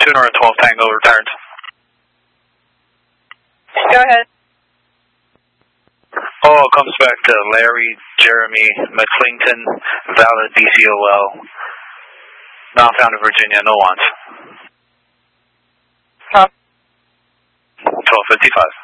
212 Tango returned. Go ahead. Oh, comes back to Larry, Jeremy, McClington, valid DCOL. Not found in Virginia, no wants. 1255.